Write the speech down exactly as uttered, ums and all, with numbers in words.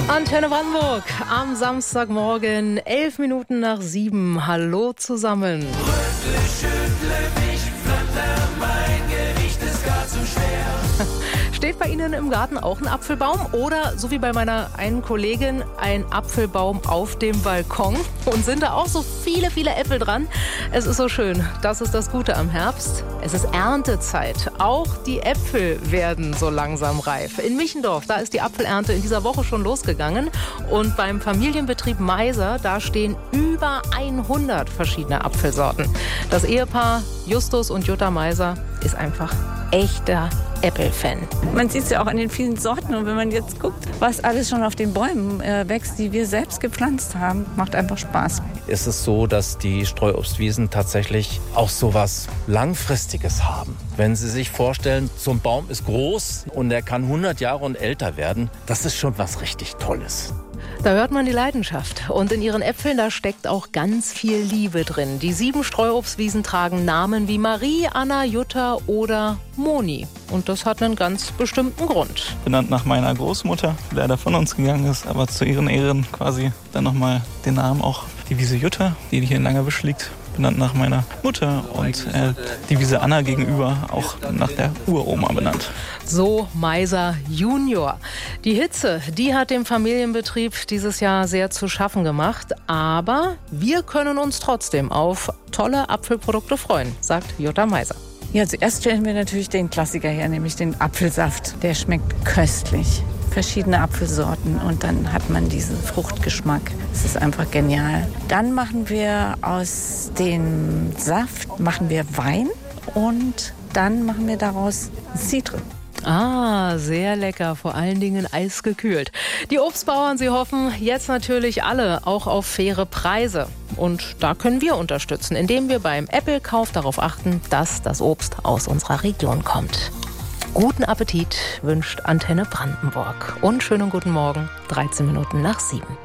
Antenne Brandenburg am Samstagmorgen, elf Minuten nach sieben. Hallo zusammen. Rüttle, schüttle mich, flatter, mein Gewicht ist gar zu schwer. Steht bei Ihnen im Garten auch ein Apfelbaum oder, so wie bei meiner einen Kollegin, ein Apfelbaum auf dem Balkon? Und sind da auch so viele, viele Äpfel dran? Es ist so schön. Das ist das Gute am Herbst. Es ist Erntezeit. Auch die Äpfel werden so langsam reif. In Michendorf, da ist die Apfelernte in dieser Woche schon losgegangen. Und beim Familienbetrieb Meiser, da stehen über hundert verschiedene Apfelsorten. Das Ehepaar Justus und Jutta Meiser ist einfach echter Äpfelfan. Man sieht es ja auch an den vielen Sorten. Und wenn man jetzt guckt, was alles schon auf den Bäumen äh, wächst, die wir selbst gepflanzt haben, macht einfach Spaß. Es ist so, dass die Streuobstwiesen tatsächlich auch so was Langfristiges haben. Wenn Sie sich vorstellen, so ein Baum ist groß und er kann hundert Jahre und älter werden, das ist schon was richtig Tolles. Da hört man die Leidenschaft. Und in ihren Äpfeln, da steckt auch ganz viel Liebe drin. Die sieben Streuobstwiesen tragen Namen wie Marie, Anna, Jutta oder Moni. Und das hat einen ganz bestimmten Grund. Benannt nach meiner Großmutter, die leider von uns gegangen ist, aber zu ihren Ehren quasi dann nochmal den Namen auch. Die Wiese Jutta, die hier in Langerwisch liegt, benannt nach meiner Mutter, und äh, die Wiese Anna gegenüber auch nach der Uroma benannt. So Meiser Junior. Die Hitze, die hat dem Familienbetrieb dieses Jahr sehr zu schaffen gemacht, aber wir können uns trotzdem auf tolle Apfelprodukte freuen, sagt Jutta Meiser. Ja, zuerst stellen wir natürlich den Klassiker her, nämlich den Apfelsaft. Der schmeckt köstlich. Verschiedene Apfelsorten und dann hat man diesen Fruchtgeschmack. Das ist einfach genial. Dann machen wir aus dem Saft machen wir Wein und dann machen wir daraus Cidre. Ah, sehr lecker, vor allen Dingen eisgekühlt. Die Obstbauern, sie hoffen jetzt natürlich alle auch auf faire Preise. Und da können wir unterstützen, indem wir beim Äpfelkauf darauf achten, dass das Obst aus unserer Region kommt. Guten Appetit wünscht Antenne Brandenburg und schönen guten Morgen, dreizehn Minuten nach sieben.